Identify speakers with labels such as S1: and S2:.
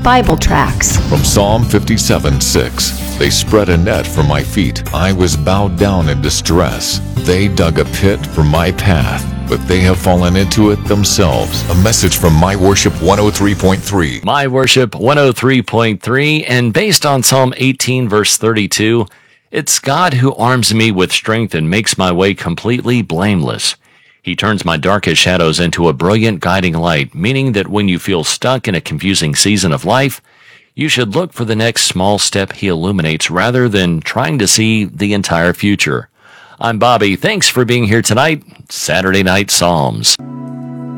S1: Bible tracts.
S2: From Psalm 57:6, they spread a net for my feet. I was bowed down in distress. They dug a pit for my path, but they have fallen into it themselves. A message from My Worship 103.3.
S3: My Worship 103.3, and based on Psalm 18, verse 32, it's God who arms me with strength and makes my way completely blameless. He turns my darkest shadows into a brilliant guiding light, meaning that when you feel stuck in a confusing season of life, you should look for the next small step He illuminates rather than trying to see the entire future. I'm Bobby. Thanks for being here tonight. Saturday Night Psalms.